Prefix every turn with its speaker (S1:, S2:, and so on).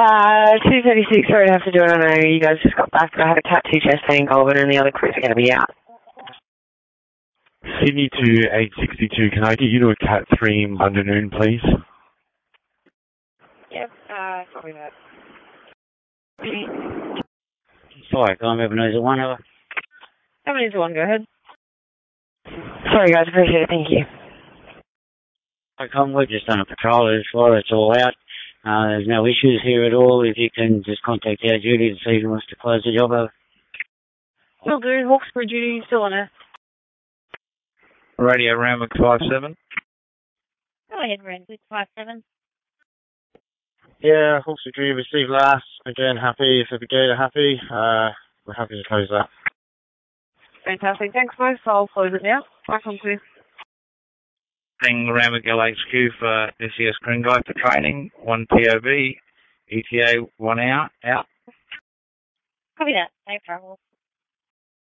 S1: 2:36, sorry to have to do it. I know you guys just got back, but I had a Cat 2 chest in Goulburn and the other crews are going to be out.
S2: Sydney to 862, can I get you to a Cat 3 Monday noon, please?
S1: Yep, copy that.
S3: Sorry, I'm Ebenezer 1 hour.
S1: Ebenezer 1, go ahead. Sorry guys, appreciate it, thank you.
S3: We're just on a patrol, as far as it's all out. There's no issues here at all. If you can just contact our duty to see who wants to close the job over.
S1: Will do. Hawkesbury duty still on it.
S4: Radio Randwick 57.
S5: Go ahead, Randwick 57.
S4: Yeah, Hawkesbury duty received last. Again, happy. If the gate are happy, we're happy to close that.
S1: Fantastic. Thanks, guys. I'll close it now. Back on to.
S4: Randwick LHQ for SES Green Guy for training. 1 POB. ETA 1 hour. Out.
S5: Copy that. No trouble.